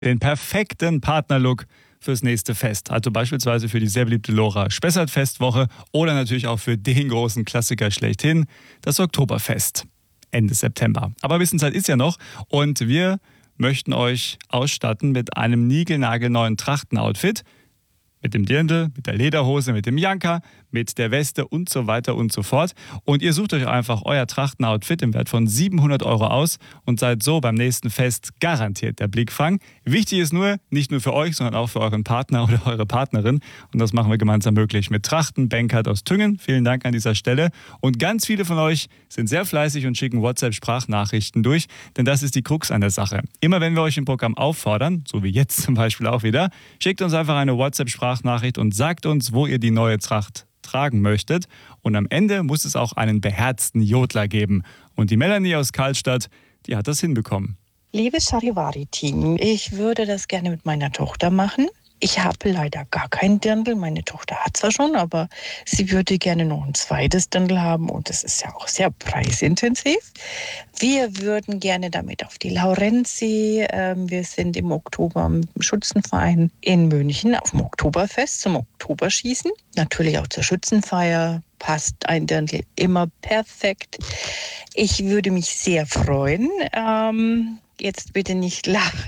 den perfekten Partnerlook fürs nächste Fest. Also beispielsweise für die sehr beliebte Lora Spessart-Festwoche oder natürlich auch für den großen Klassiker schlechthin, das Oktoberfest Ende September. Aber Wissenzeit ist ja noch und wir möchten euch ausstatten mit einem niegelnagelneuen Trachtenoutfit. Mit dem Dirndl, mit der Lederhose, mit dem Janker, mit der Weste und so weiter und so fort. Und ihr sucht euch einfach euer Trachtenoutfit im Wert von 700 € aus und seid so beim nächsten Fest garantiert der Blickfang. Wichtig ist nur, nicht nur für euch, sondern auch für euren Partner oder eure Partnerin. Und das machen wir gemeinsam möglich mit Trachten Benkert aus Tüngen. Vielen Dank an dieser Stelle. Und ganz viele von euch sind sehr fleißig und schicken WhatsApp-Sprachnachrichten durch, denn das ist die Krux an der Sache. Immer wenn wir euch im Programm auffordern, so wie jetzt zum Beispiel auch wieder, schickt uns einfach eine WhatsApp-Sprachnachricht und sagt uns, wo ihr die neue Tracht tragen möchtet. Und am Ende muss es auch einen beherzten Jodler geben. Und die Melanie aus Karlstadt, die hat das hinbekommen. Liebes Charivari-Team, ich würde das gerne mit meiner Tochter machen. Ich habe leider gar kein Dirndl. Meine Tochter hat zwar schon, aber sie würde gerne noch ein zweites Dirndl haben und das ist ja auch sehr preisintensiv. Wir würden gerne damit auf die Laurenzi. Wir sind im Oktober im Schützenverein in München auf dem Oktoberfest zum Oktoberschießen. Natürlich auch zur Schützenfeier. Passt ein Dirndl immer perfekt. Ich würde mich sehr freuen. Jetzt bitte nicht lachen.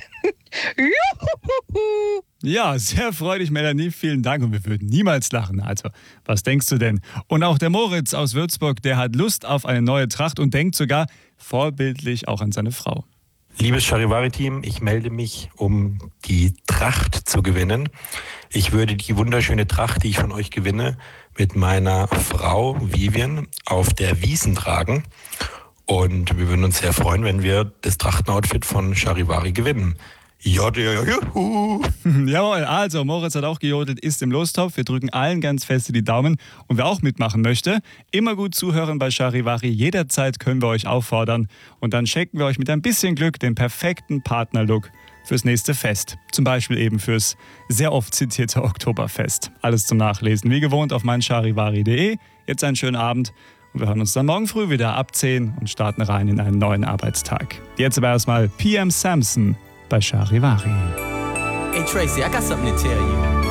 Ja, sehr freudig, Melanie. Vielen Dank. Und wir würden niemals lachen. Also, was denkst du denn? Und auch der Moritz aus Würzburg, der hat Lust auf eine neue Tracht und denkt sogar vorbildlich auch an seine Frau. Liebes Charivari-Team, ich melde mich, um die Tracht zu gewinnen. Ich würde die wunderschöne Tracht, die ich von euch gewinne, mit meiner Frau Vivian auf der Wiesn tragen. Und wir würden uns sehr freuen, wenn wir das Trachtenoutfit von Charivari gewinnen. Juhu. Jawohl, also Moritz hat auch gejodelt, ist im Lostopf. Wir drücken allen ganz feste die Daumen. Und wer auch mitmachen möchte, immer gut zuhören bei Charivari. Jederzeit können wir euch auffordern. Und dann schenken wir euch mit ein bisschen Glück den perfekten Partnerlook fürs nächste Fest. Zum Beispiel eben fürs sehr oft zitierte Oktoberfest. Alles zum Nachlesen, wie gewohnt auf meincharivari.de. Jetzt einen schönen Abend. Und wir hören uns dann morgen früh wieder ab 10 und starten rein in einen neuen Arbeitstag. Jetzt aber erstmal PM Samson bei Charivari. Hey Tracy, I got something to tell you.